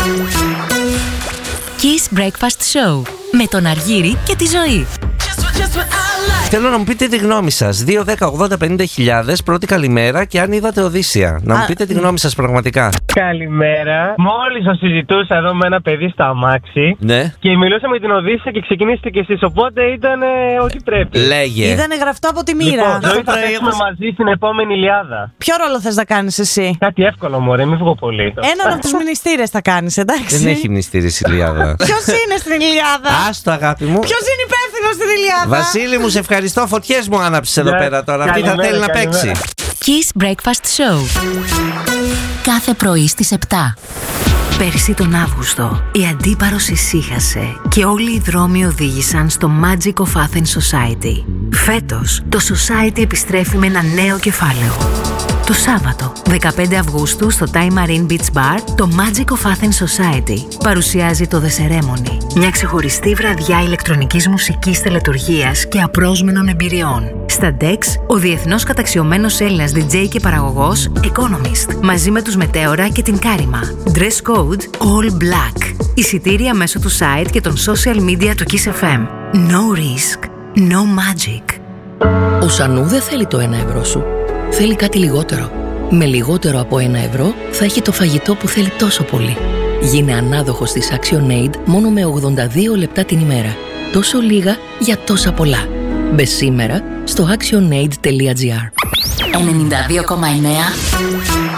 Kiss Breakfast Show με τον Αργύρη και τη Ζωή. Θέλω να μου πείτε τη γνώμη σας. 2, 10, 80, 50.000. Πρώτη καλημέρα και αν είδατε Οδύσσια. Να μου πείτε τη γνώμη σας πραγματικά. Καλημέρα. Μόλις το συζητούσα εδώ με ένα παιδί στο αμάξι. Ναι. Και μιλούσα με την Οδύσσια και ξεκινήσετε κι εσείς. Οπότε ήταν ό,τι πρέπει. Λέγε. Ήτανε γραφτό από τη μοίρα. Λοιπόν, Ζωή, θα παίξουμε μαζί στην επόμενη Ιλιάδα. Ποιο ρόλο θες να κάνεις εσύ? Κάτι εύκολο, μωρέ, μην βγω πολύ. Έναν από τους μνηστήρες θα κάνεις, εντάξει. Δεν έχει μνηστήρι η Ιλιάδα. Ποιος είναι στην Ιλιάδα? Άστο, αγάπη μου. Ποιος είναι υπεύθυνος στην Ιλιάδα? Βασίλη μου, σε ευχαριστώ. Φωτιές μου άναψες εδώ πέρα τώρα. Αυτή θα θέλει να παίξει. Kiss Breakfast Show. Κάθε πρωί στις 7. Πέρσι τον Αύγουστο, η Αντίπαρος ησύχασε και όλοι οι δρόμοι οδήγησαν στο Magic of Athens Society. Φέτος, το Society επιστρέφει με ένα νέο κεφάλαιο. Το Σάββατο, 15 Αυγούστου, στο Time Marine Beach Bar, το Magic of Athens Society παρουσιάζει το The Ceremony, μια ξεχωριστή βραδιά ηλεκτρονικής μουσικής τελετουργίας και απρόσμενων εμπειριών. Στα Dex, ο διεθνώς καταξιωμένος Έλληνας DJ και παραγωγός Economist, μαζί με τους Μετέωρα και την Κάριμα. Dress code All Black. Εισιτήρια μέσω του site και των social media του Kiss FM. No risk, no magic. Ο Σανού δεν θέλει το 1 ευρώ σου. Θέλει κάτι λιγότερο. Με λιγότερο από 1 ευρώ θα έχει το φαγητό που θέλει τόσο πολύ. Γίνε ανάδοχος της ActionAid μόνο με 82 λεπτά την ημέρα. Τόσο λίγα για τόσα πολλά. Μπες σήμερα στο actionaid.gr. 92,9